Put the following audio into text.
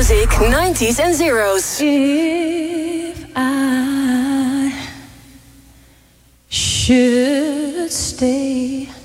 music, 90s and zeros. If I should stay